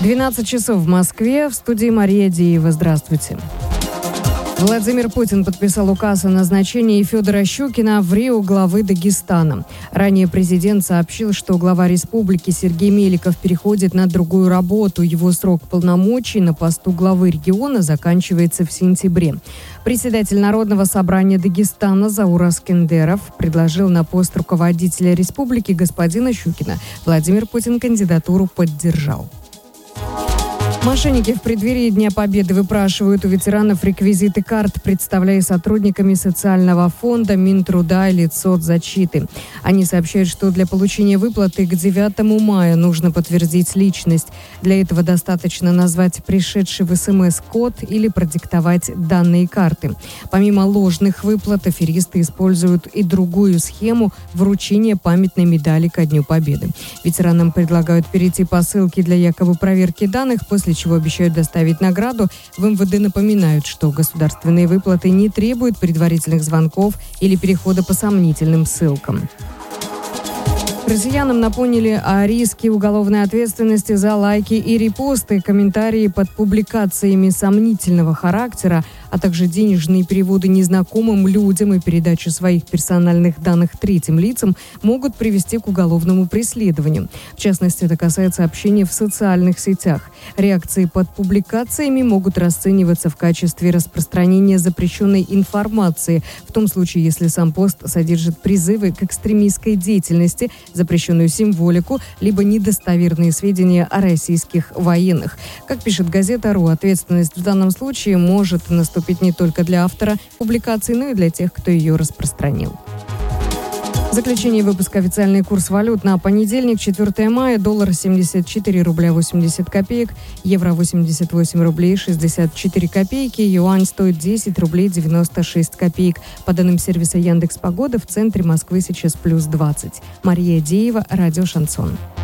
12 часов в Москве. В студии Мария Деева. Здравствуйте. Владимир Путин подписал указ о назначении Федора Щукина в РИО главы Дагестана. Ранее президент сообщил, что глава республики Сергей Меликов переходит на другую работу. Его срок полномочий на посту главы региона заканчивается в сентябре. Председатель Народного собрания Дагестана Заур Аскендеров предложил на пост руководителя республики господина Щукина. Владимир Путин кандидатуру поддержал. Мошенники в преддверии Дня Победы выпрашивают у ветеранов реквизиты карт, представляя сотрудниками социального фонда, Минтруда или соцзащиты. Они сообщают, что для получения выплаты к 9 мая нужно подтвердить личность. Для этого достаточно назвать пришедший в СМС-код или продиктовать данные карты. Помимо ложных выплат, аферисты используют и другую схему вручения памятной медали ко Дню Победы. Ветеранам предлагают перейти по ссылке для якобы проверки данных, после чего обещают доставить награду. В МВД напоминают, что государственные выплаты не требуют предварительных звонков или перехода по сомнительным ссылкам. Россиянам напомнили о риске уголовной ответственности за лайки и репосты, комментарии под публикациями сомнительного характера, а также денежные переводы незнакомым людям и передача своих персональных данных третьим лицам могут привести к уголовному преследованию. В частности, это касается общения в социальных сетях. Реакции под публикациями могут расцениваться в качестве распространения запрещенной информации, в том случае, если сам пост содержит призывы к экстремистской деятельности, запрещенную символику, либо недостоверные сведения о российских военных. Как пишет газета «Ру», ответственность в данном случае может наступить не только для автора публикации, но и для тех, кто ее распространил. В заключение выпуска официальный курс валют на понедельник, 4 мая. Доллар 74 рубля 80 копеек, евро 88 рублей 64 копейки, юань стоит 10 рублей 96 копеек. По данным сервиса Яндекс.Погода, в центре Москвы сейчас плюс 20. Мария Деева, радио «Шансон».